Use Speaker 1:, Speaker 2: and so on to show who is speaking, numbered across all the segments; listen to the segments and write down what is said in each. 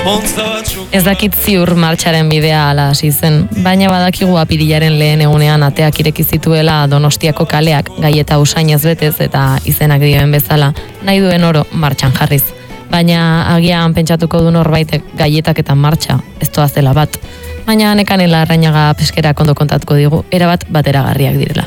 Speaker 1: Ez dakit ziur martxaren bidea ala hasi zen, baina badakigu apirilaren lehen egunean ateak ireki zituela Donostiako kaleak gaieta usainez betez eta izenak dioen bezala, nahi duen oro martxan jarriz. Baina agian pentsatuko du norbaitek gaietak eta martxa, ez doa zela bat. Baina Nekane Larrañaga peskerak ondo kontatuko digu, erabat bateragarriak direla.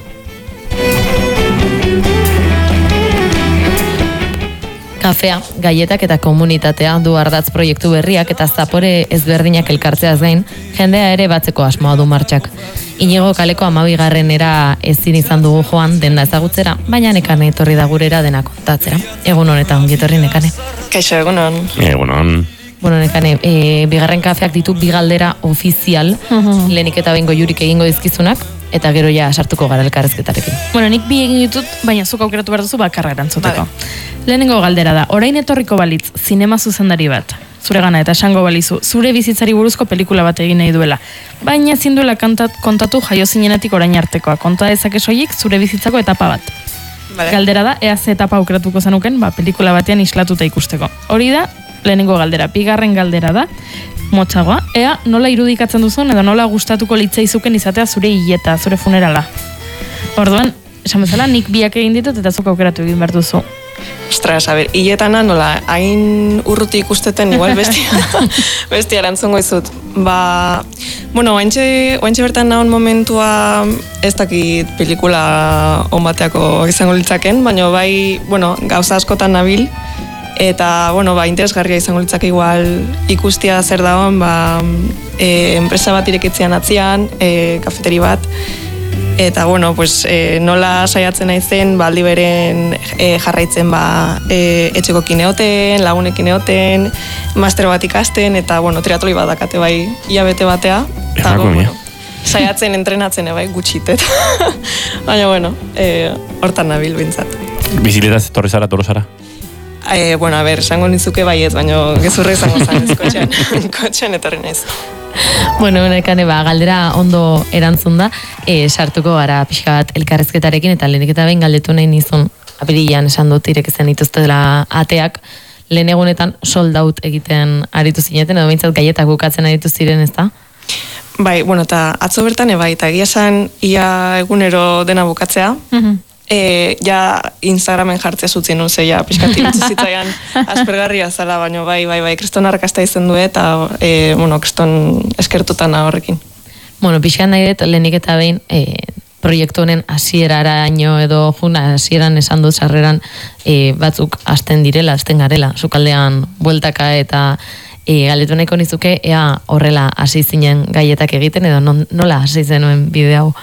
Speaker 1: Kafea, gaietak eta komunitatea du ardatz proiektu berriak eta zapore ezberdinak elkartzeaz gain, jendea ere batzeko asmoa du martxak. Inigo kaleko 12. ezin izan dugu joan denda ezagutzera, baina Nekane etorri da gurera dena kontatzera. Egun honetan ongi etorri Nekane.
Speaker 2: Kaixo, egunon.
Speaker 3: Egunon.
Speaker 1: Bueno, Nekane, bigarren kafeak ditu bi galdera ofizial, lehenik eta behin goiurik egingo dizkizunak, eta gero ja sartuko gara elkarrezketarekin.
Speaker 4: Bueno, nik bi egin ditut, baina zuk aukeratu behar duzu bakarra erantzuteko. Lehenengo galdera da, orain etorriko balitz, zinema zuzendari bat, zure gana eta esango balizu, zure bizitzari buruzko pelikula bat egin nahi duela. Baina ezin duela kontatu jaio zinenetik orain artekoa, konta dezake soilik zure bizitzako etapa bat.
Speaker 2: Vale.
Speaker 4: Galdera da, ea ze etapa aukeratuko zenuken, pelikula batean islatuta ikusteko. Hori da, lehenengo galdera. Bigarren galdera da, motxagoa, ea nola irudikatzen duzun edo nola gustatuko litzaizuken izatea zure hileta, zure funerala. Orduan, esan bezala, nik biak egin ditut eta zuk aukeratu egin behar duzu.
Speaker 2: Ostras, a ber, hiletana nola, hain urruti ikusteten igual bestia erantzungo izut. Bueno, oaintxe bertan nahon momentua ez dakit pelikula on bateako izango litzaken, baina bai, bueno, gauza askotan nabil, eta, bueno, interesgarria izango litzake igual ikustia zer dagoen, enpresa bat irekitzean atzian, kafeteri bat, eta, bueno, pues, nola saiatzen naizen, aldi beren jarraitzen, etxeko kineoten, lagunekin eoten, master bat ikasten, eta, bueno, triatloi bat dakate bai, hilabete batea, eta, bueno, saiatzen entrenatzen bai gutxitet. Baina, bueno, hortan nabil bintzat.
Speaker 3: Bizikletaz torri zara, toro zara?
Speaker 2: Bueno, a ber, esango nizuke baiet, baina gezurre izango zanez, kotxean etorri naiz.
Speaker 1: Bueno, Nekane, galdera ondo erantzun da, sartuko gara pixka bat elkarrezketarekin, eta lehenik eta behin galdetu nahi nizun, apirilean esan dut irekitzen dituztela ateak, lehen egunetan sold out egiten aritu zineten, edo behintzat gaietak bukatzen aritu ziren, ez da?
Speaker 2: Bai, bueno, eta atzo bertan bai, eta egia esan ia egunero dena bukatzea, ja Instagramen jartzea zutzen nuze, ja pixkatik zitzaian aspergarria zala, baina bai, kriston arrakasta izan du eta, bueno, kriston eskertutan horrekin.
Speaker 1: Bueno, pixkan nahi dut, lehenik eta behin, proiektu honen hasieraraino edo juna hasieran esan dut sarreran batzuk hasten direla, hasten garela, sukaldean bueltaka eta galdetu nahiko nizuke, ea horrela hasi zinen gaietak egiten edo nola hasi zenuen bide hau?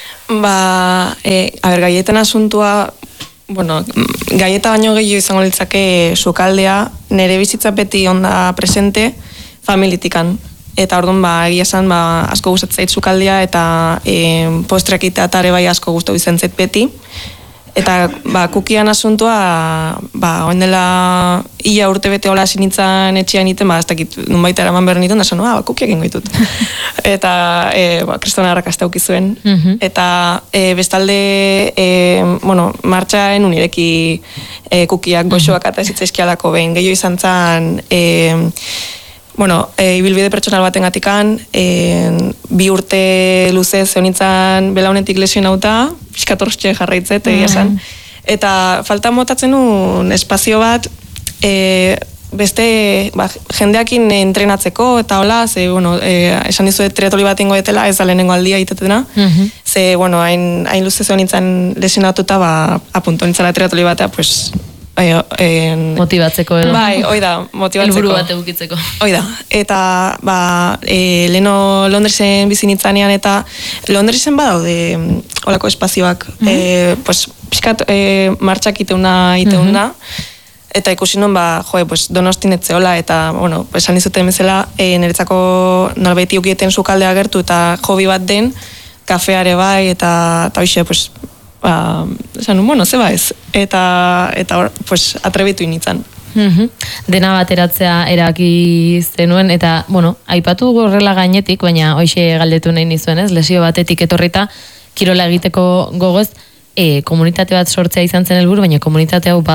Speaker 2: Gaietan asuntua, bueno, gaieta baino gehiago izango litzake sukaldea, nire bizitza beti onda presente, familitikan. Eta orduan, egia esan, asko gustatzen zait sukaldea, eta postreak ere bai asko gustatu izan zait beti. Eta, kukian asuntua, oin dela ia urte bete hola sinitzen etxean iten, ez dakit nunbaita eraman behar nituen, da esan, kukiak ingo ditut. Eta, kristona arrakasta ukizuen. Eta, bestalde, bueno, martxaen unireki kukiak goxoak eta zitzaizkialako behin. Gehiago izan zen, bueno, ibilbide pertsonal baten gatikan, 2 urte luze zeonitzen belaunetik lesionauta, pixkatortxe jarraitzet, egia esan. Eta falta motatzen un espazio bat, beste jendeakin entrenatzeko, eta hola, ze, bueno, esan dizuet triatloi bat ingo detela, ez da lehenengo aldia itetena, ze, bueno, hain luze zeonitzen lesionatuta, apunto nintzala triatloi batea, pues,
Speaker 1: motibatzeko edo.
Speaker 2: Bai, oida, motibatzeko.
Speaker 1: Helburu bat edukitzeko.
Speaker 2: Oida, eta leheno Londresen bizinitzanean eta Londresen badaude olako espazioak, pues, pixkat martxak iteuna, eta ikusi non, pues, Donostin etzeola, eta, bueno, esan izuten bezala, niretzako nolbeti ukieten sukaldea gertu, eta hobi bat den, kafeare bai, eta hoxe, pues, esan, bueno, zeba ez. Eta pues, atrebitu initzen.
Speaker 1: Dena bateratzea eraki zenuen, eta, bueno, aipatu horrela gainetik, baina hoxe galdetu nahi nizuen, ez? Lesio batetik etorrita, kirola egiteko gogoz, komunitate bat sortzea izan zen helburu, baina komunitate hau bada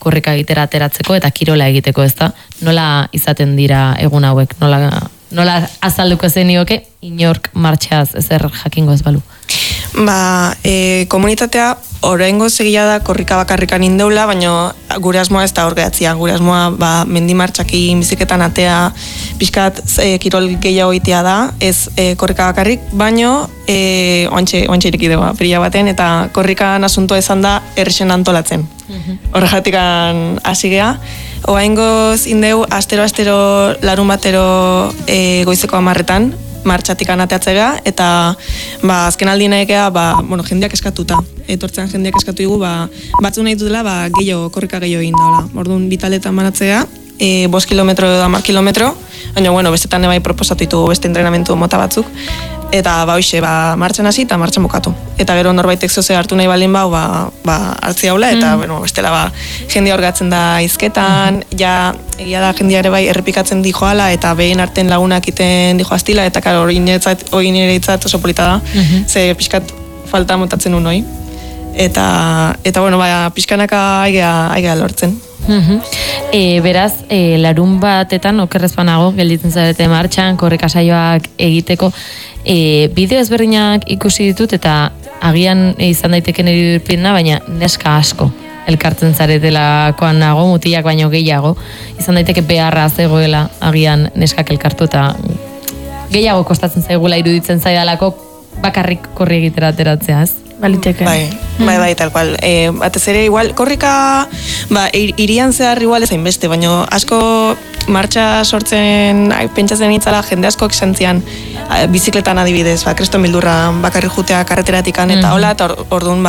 Speaker 1: korrika egitera ateratzeko eta kirola egiteko, ez da? Nola izaten dira egun hauek? Nola azalduko zenioke inork martxaz ezer jakingo ez balu?
Speaker 2: Komunitatea oraingo segia da korrika bakarrikan indeula, baina gure asmoa ez da hor gehatzia. Gure asmoa mendi martxakin biziketan atea pixkat kirol gehiago itea da, ez korrika bakarrik, baino oantxe ireki dugu perila baten, eta korrikan asunto ezan da errexen antolatzen. Horregatikan hasi geha. Oraingoz indeu astero larun batero goizeko 10:00 martxatik anateatzea, eta azken aldien egea, jendeak eskatuta. Etortzen jendeak eskatu dugu, batzu nahi dutela, korrika gehiago egin daula. Orduan, bitaletan banatzea, 5 kilometro edo 10 kilometro, baina, bestetan ebai proposatu ditugu beste entrenamentu mota batzuk, eta hoxe, martxan hasi eta martxan bukatu. Eta gero norbaitek zoze hartu nahi balin hartzi haula, eta bestela jendea orgatzen da izketan, egia da jendea ere bai errepikatzen di joala, eta behin arten lagunak iten di joaztila, eta karo hori nire itzat oso polita da, ze pixkat falta motatzen unoi. Eta pixkanaka aigea lortzen.
Speaker 1: Beraz, larun batetan okerrez banago, gelditzen zarete martxan, korrika saioak egiteko, bideo ezberdinak ikusi ditut eta agian izan daiteken irudipena, baina neska asko elkartzen zaretelakoan nago, mutilak baino gehiago, izan daiteke beharra zegoela agian neskak elkartu eta gehiago kostatzen zaigula iruditzen zaidalako bakarrik korri egitera ateratzea, ez?
Speaker 4: Baliteke.
Speaker 2: Bai, tal cual. Batez ere, igual, korrika, irian zehar igual ezain beste, baina asko martxa sortzen, pentsatzen itzala, jende asko exentzian, bizikletan adibidez, kreston bildurra bakarri jutea karreteratikan, eta hola, eta orduan,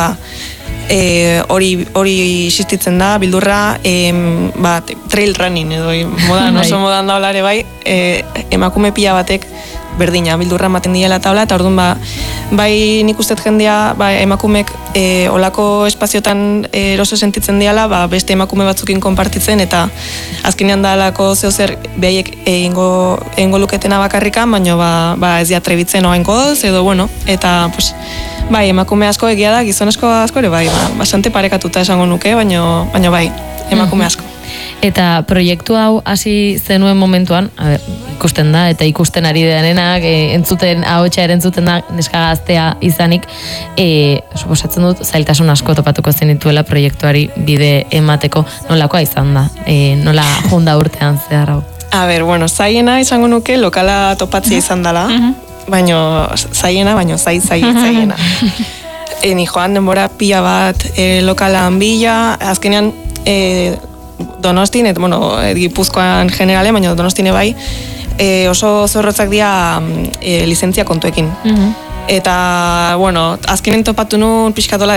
Speaker 2: hori existitzen da, bildurra, trail running, edo, oso modan da holare bai, emakume pila batek, berdina, bildurra ematen diela eta hola, eta orduan bai nik ustet jendea emakumek olako espaziotan eroso sentitzen diala, beste emakume batzukin konpartitzen, eta azkenean da alako zehozer behaiek egingo luketena bakarrikan, baina ez diatrebitzen oainkoz, edo bueno, eta emakume asko egia da, gizon asko ere bastante parekatuta esango nuke, baina bai, emakume asko.
Speaker 1: Eta proiektu hau hasi zenuen momentuan, ikusten da, eta ikusten ari denenak, ahotsa entzuten da, neska gaztea izanik, suposatzen dut, zailtasun asko topatuko zenituela proiektuari bide emateko, nolakoa izan da, nola junda urtean zehar hau?
Speaker 2: Zaiena izango nuke lokala topatzia izan dela, baino zaiena, zaiena. Ni joan denbora pila bat lokalan bila, azkenean Donostin, Gipuzkoan generale, baina Donostine bai, oso zorrotzak dira lizentzia kontuekin. Eta, azkenen topatu nun pixkatola